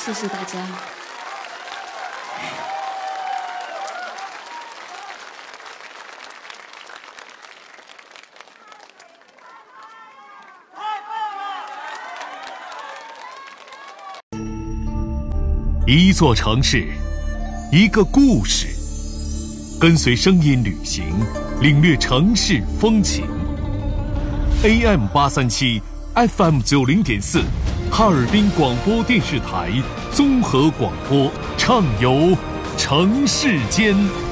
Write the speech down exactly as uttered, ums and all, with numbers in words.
谢谢大家。 一座城市，一个故事，跟随声音旅行，领略城市风情。A M 八三七 F M 九零点四，哈尔滨广播电视台综合广播，畅游城市间。